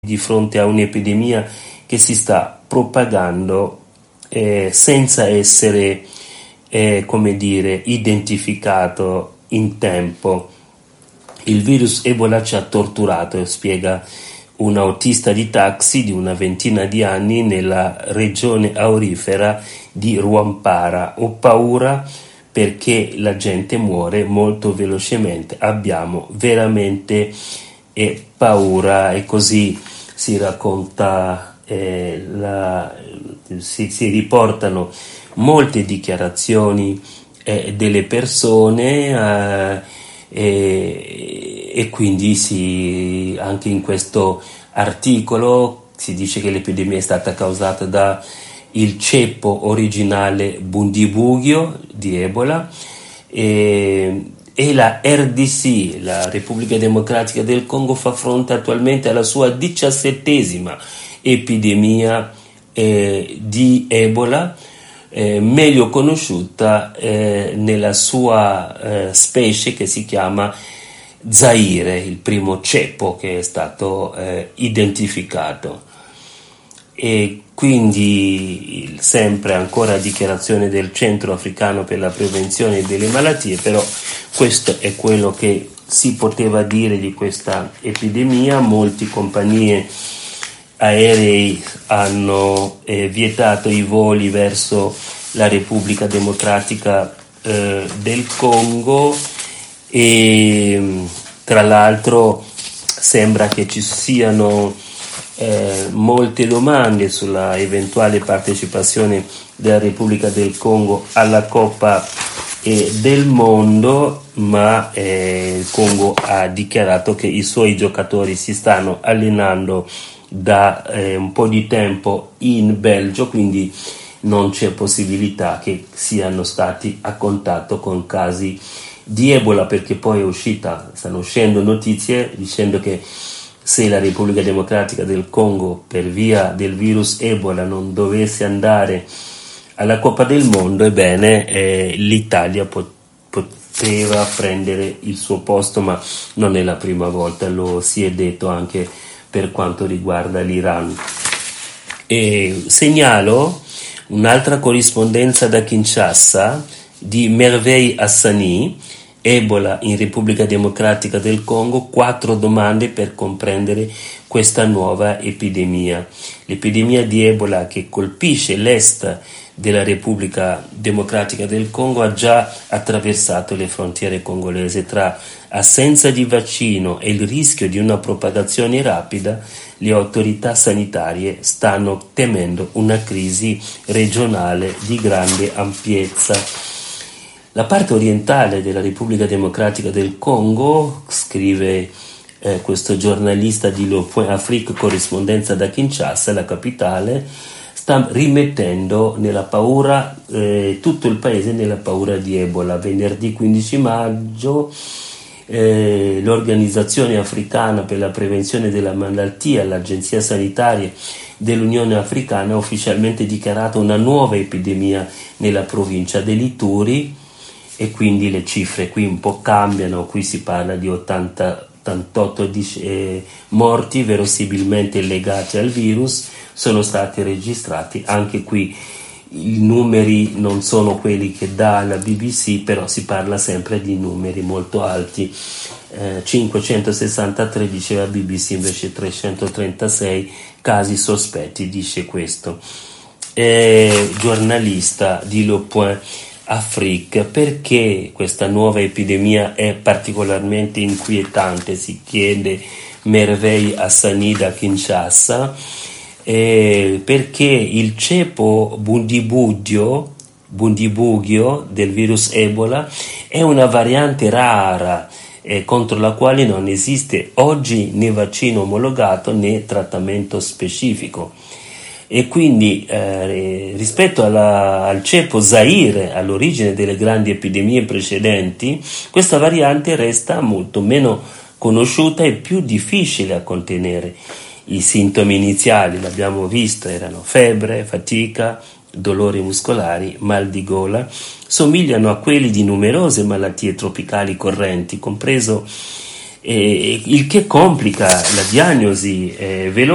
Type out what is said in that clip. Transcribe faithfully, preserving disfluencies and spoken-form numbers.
di fronte a un'epidemia che si sta propagando eh, senza essere, eh, come dire, identificato in tempo. Il virus Ebola ci ha torturato, spiega un autista di taxi di una ventina di anni nella regione aurifera di Rwampara. Ho paura perché la gente muore molto velocemente, abbiamo veramente eh, paura. E così si racconta, eh, la, si, si riportano molte dichiarazioni eh, delle persone, eh, e, e quindi si, anche in questo articolo si dice che l'epidemia è stata causata da il ceppo originale Bundibugyo di Ebola, e, e la R D C, la Repubblica Democratica del Congo, fa fronte attualmente alla sua diciassettesima epidemia eh, di Ebola, Eh, meglio conosciuta eh, nella sua eh, specie che si chiama Zaire, il primo ceppo che è stato eh, identificato. E quindi il, sempre ancora dichiarazione del Centro Africano per la Prevenzione delle Malattie, però questo è quello che si poteva dire di questa epidemia. Molte compagnie aerei hanno eh, vietato i voli verso la Repubblica Democratica eh, del Congo, e tra l'altro sembra che ci siano eh, molte domande sulla eventuale partecipazione della Repubblica del Congo alla Coppa eh, del Mondo, ma eh, il Congo ha dichiarato che i suoi giocatori si stanno allenando da eh, un po' di tempo in Belgio, quindi non c'è possibilità che siano stati a contatto con casi di Ebola, perché poi è uscita, stanno uscendo notizie dicendo che se la Repubblica Democratica del Congo per via del virus Ebola non dovesse andare alla Coppa del Mondo, ebbene eh, l'Italia pot- poteva prendere il suo posto, ma non è la prima volta, lo si è detto anche per quanto riguarda l'Iran. E segnalo un'altra corrispondenza da Kinshasa di Merveille Hassani, Ebola in Repubblica Democratica del Congo, quattro domande per comprendere questa nuova epidemia. L'epidemia di Ebola che colpisce l'est della Repubblica Democratica del Congo ha già attraversato le frontiere congolesi. Tra assenza di vaccino e il rischio di una propagazione rapida, le autorità sanitarie stanno temendo una crisi regionale di grande ampiezza. La parte orientale della Repubblica Democratica del Congo, scrive eh, questo giornalista di Le Point Afrique, corrispondenza da Kinshasa, la capitale, sta rimettendo nella paura eh, tutto il paese nella paura di Ebola. Venerdì quindici maggio eh, l'Organizzazione Africana per la Prevenzione della Malattia, l'Agenzia Sanitaria dell'Unione Africana, ha ufficialmente dichiarato una nuova epidemia nella provincia dell'Ituri, e quindi le cifre qui un po' cambiano. Qui si parla di ottanta, ottantotto eh, morti verosimilmente legati al virus sono stati registrati. Anche qui i numeri non sono quelli che dà la B B C, però si parla sempre di numeri molto alti. eh, cinquecentosessantatré diceva B B C, invece trecentotrentasei casi sospetti, dice questo eh, giornalista di Le Point Afrique. Perché questa nuova epidemia è particolarmente inquietante, si chiede Merveille Hassani da Kinshasa. Eh, perché il ceppo Bundibugyo, Bundibugyo del virus Ebola è una variante rara eh, contro la quale non esiste oggi né vaccino omologato né trattamento specifico. E quindi eh, rispetto alla, al ceppo Zaire, all'origine delle grandi epidemie precedenti, questa variante resta molto meno conosciuta e più difficile a contenere. I sintomi iniziali, l'abbiamo visto, erano febbre, fatica, dolori muscolari, mal di gola, somigliano a quelli di numerose malattie tropicali correnti, compreso eh, il che complica la diagnosi eh, veloce